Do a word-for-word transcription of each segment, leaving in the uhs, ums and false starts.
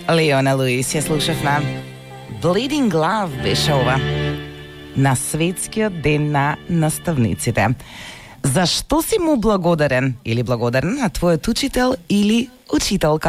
Леона Луис ја слушавме. Bleeding Love беше ова. На светскиот ден на наставниците. Зашто си му благодарен или благодарен на твојот учител или учителка?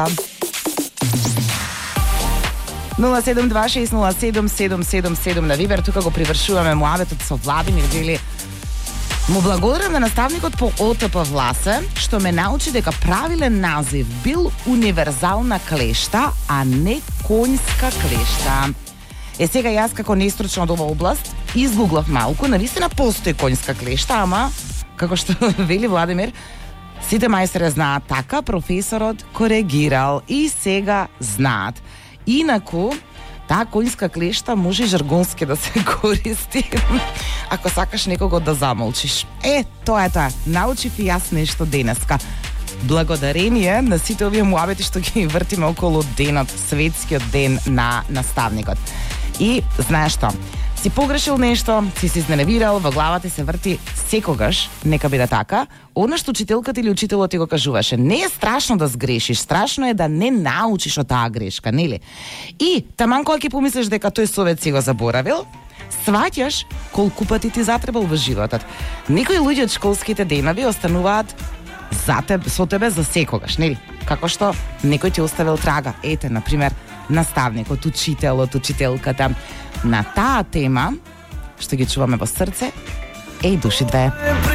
нула седум два шест нула седум седум седум седум на Вибер. Тука го привршуваме муабетот со Владимир Вели. Му благодарам на наставникот по О Т П Власе, што ме научи дека правилен назив бил универзална клешта, а не конјска клешта. Е, сега јас како неистручна од ова област изгуглав малку, навистина постои конјска клешта, ама како што вели Владимир, сите мајстори знаат така, професорот коригирал и сега знаат. Инаку, таа конјска клешта може и жаргонски да се користи ако сакаш некого да замолчиш. Е, тоа е тоа. Научив и јас нешто денеска. Благодарение на сите овие муабети што ги вртиме околу денот, светскиот ден на наставникот. И знаеш што? Си погрешил нешто, си се изненевирал, во главата се врти секогаш, нека биде така, она што учителката или учителот ти го кажуваше. Не е страшно да сгрешиш, страшно е да не научиш од таа грешка, нели? И таман кога ќе помислиш дека тој совет си го заборавил, сваќаш колку пати ти затребал во животот. Некои луѓе од школските денови остануваат за тебе, со тебе за секогаш, нели? Како што некој ти оставил трага. Ете, например, наставникот, учителот, учителката. На таа тема, што ги чуваме во срце, еј души две.